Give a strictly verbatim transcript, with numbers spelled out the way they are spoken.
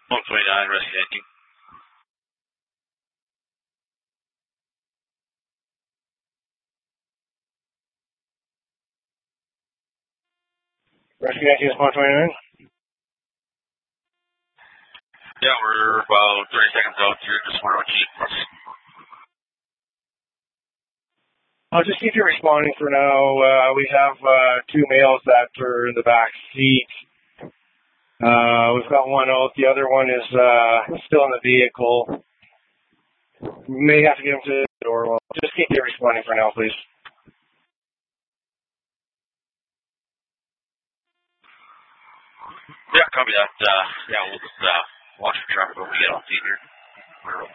one twenty-nine, rescue nineteen. Rescue nineteen is one twenty-nine. Yeah, we're about thirty seconds out here, just one oh G. I'll just keep you responding for now. Uh, we have uh, two males that are in the back seat. Uh, we've got one out. The other one is uh, still in the vehicle. We may have to get him to the door. Well, just keep you responding for now, please. Yeah, copy that. Uh, yeah, we'll just uh, watch the traffic when we get off the here.